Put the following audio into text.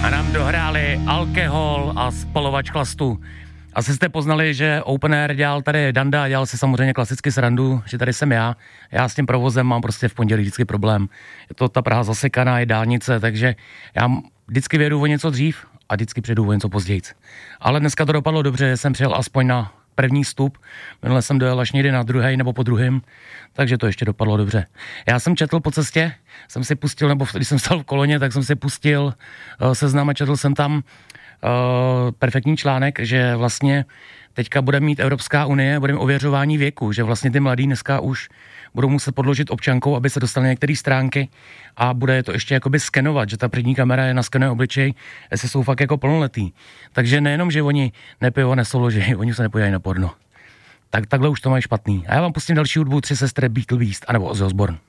A nám dohráli Alkohol a Spalovač chlastu. Asi jste poznali, že Open Air dělal tady Danda, dělal si samozřejmě klasicky srandu, že tady jsem já. Já s tím provozem mám prostě v pondělí vždycky problém. Je to ta Praha zasekaná, je dálnice, takže já vždycky vědu o něco dřív a vždycky přijedu o něco později. Ale dneska to dopadlo dobře, jsem přijel aspoň na první vstup, minule jsem dojel až někdy na druhý nebo po druhém, takže to ještě dopadlo dobře. Já jsem četl po cestě, jsem si pustil, nebo když jsem stal v koloně, tak jsem si pustil seznam a četl jsem tam perfektní článek, že vlastně teďka bude mít Evropská unie, bude mít ověřování věku, že vlastně ty mladí dneska už budou muset podložit občankou, aby se dostali na některé stránky a bude to ještě jakoby skenovat, že ta přední kamera je naskenuje obličej, jestli jsou fakt jako plnoletý. Takže nejenom, že oni nepijou a nesouloží, oni se nepojívají na porno. Takhle už to mají špatný. A já vám pustím další hudbu 3 sestry Beatle Beast, anebo Ozzy Osbourne.